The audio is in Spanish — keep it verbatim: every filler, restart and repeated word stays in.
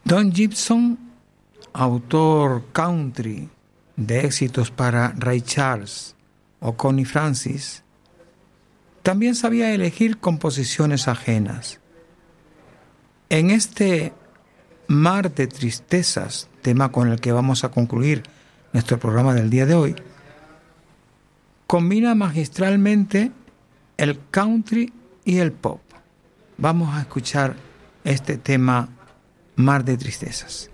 Don Gibson, autor country de éxitos para Ray Charles o Connie Francis, también sabía elegir composiciones ajenas. En este Mar de Tristezas, tema con el que vamos a concluir nuestro programa del día de hoy, combina magistralmente el country y el pop. Vamos a escuchar este tema Mar de Tristezas.